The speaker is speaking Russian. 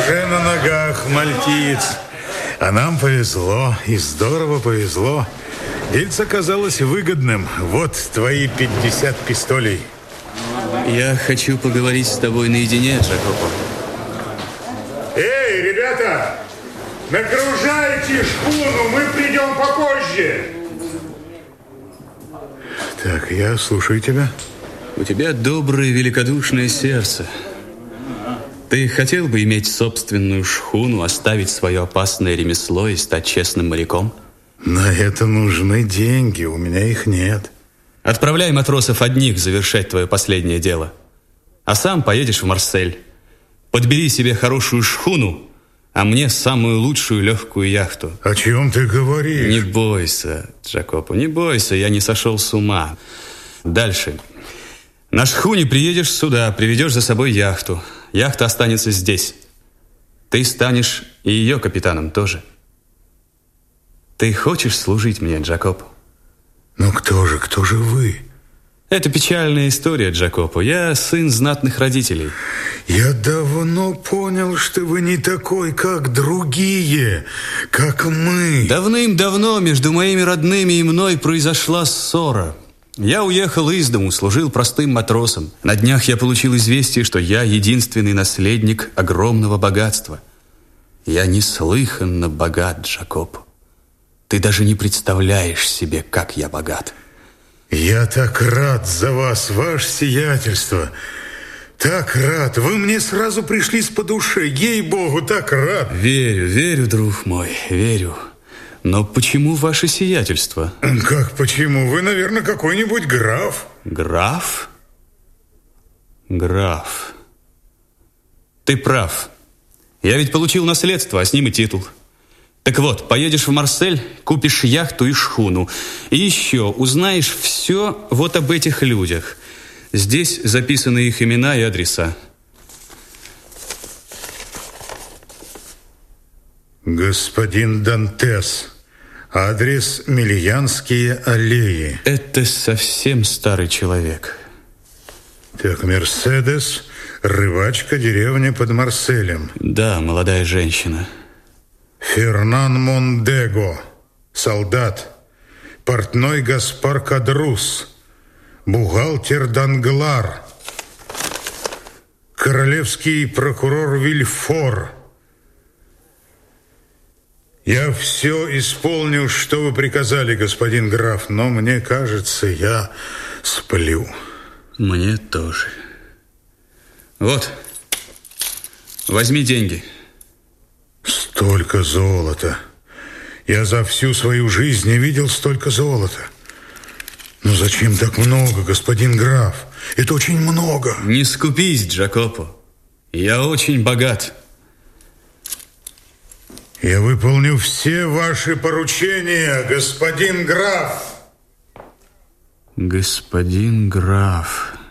уже на ногах, мальтиец. А нам повезло, и здорово повезло. Дельце оказалось выгодным. Вот твои 50 пистолей. Я хочу поговорить с тобой наедине, Джакопо. Эй, ребята! Нагружайте шхуну, мы придем попозже. Так, я слушаю тебя. У тебя доброе, великодушное сердце. Ты хотел бы иметь собственную шхуну, оставить свое опасное ремесло и стать честным моряком? На это нужны деньги, у меня их нет. Отправляй матросов одних завершать твое последнее дело. А сам поедешь в Марсель. Подбери себе хорошую шхуну, а мне самую лучшую легкую яхту. О чем ты говоришь? Не бойся, Джакопо, не бойся, я не сошел с ума. Дальше. На шхуне приедешь сюда, приведешь за собой яхту. Яхта останется здесь. Ты станешь и ее капитаном тоже. Ты хочешь служить мне, Джакопо? Ну кто же вы? Это печальная история, Джакопо. Я сын знатных родителей. Я давно понял, что вы не такой, как другие, как мы. Давным-давно между моими родными и мной произошла ссора. Я уехал из дому, служил простым матросом. На днях я получил известие, что я единственный наследник огромного богатства. Я неслыханно богат, Джакопо. Ты даже не представляешь себе, как я богат. Я так рад за вас, ваше сиятельство. Так рад. Вы мне сразу пришлись по душе. Ей-богу, так рад. Верю, друг мой, верю. Но почему ваше сиятельство? Как почему? Вы, наверное, какой-нибудь граф. Граф? Граф. Ты прав. Я ведь получил наследство, а с ним и титул. Так вот, поедешь в Марсель, купишь яхту и шхуну. И еще узнаешь все вот об этих людях. Здесь записаны их имена и адреса. Господин Дантес. Адрес Мильянские аллеи. Это совсем старый человек. Так, Мерседес, рыбачка, деревня под Марселем. Да, молодая женщина. Фернан Мондего, солдат. Портной Гаспар Кадрус, бухгалтер Данглар. Королевский прокурор Вильфор. Я все исполню, что вы приказали, господин граф, но мне кажется, я сплю. Мне тоже. Вот, возьми деньги. Столько золота. Я за всю свою жизнь не видел столько золота. Но зачем так много, господин граф? Это очень много. Не скупись, Джакопо. Я очень богат. Я выполню все ваши поручения, господин граф. Господин граф.